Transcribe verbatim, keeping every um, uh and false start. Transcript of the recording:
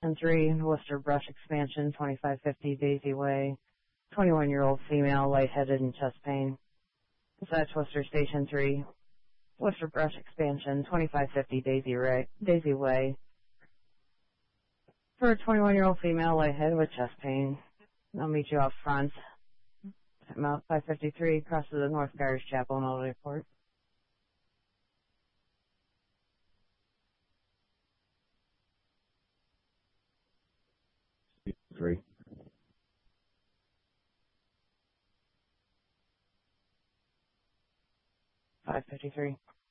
And three, Worcester Brush Expansion, twenty-five fifty Daisy Way, twenty-one-year-old female, lightheaded and chest pain. Dispatch Worcester Station three, Worcester Brush Expansion, twenty-five fifty Daisy, Ray, Daisy Way, for a twenty-one-year-old female, lightheaded with chest pain. I'll meet you out front. I'm out five fifty-three, across to the North Parish Chapel in Old Airport. Three. five fifty-three.